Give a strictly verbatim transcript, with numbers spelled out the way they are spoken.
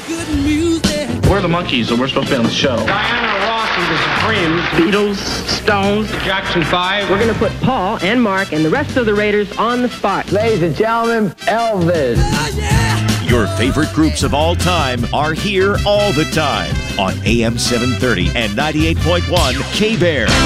We're the Monkees, and we're supposed to be on the show. Diana Ross and the Supremes. Beatles, Stones, the Jackson Five. We're going to put Paul and Mark and the rest of the Raiders on the spot. Ladies and gentlemen, Elvis. Oh, yeah. Your favorite groups of all time are here all the time on A M seven thirty and ninety-eight point one K-Bear.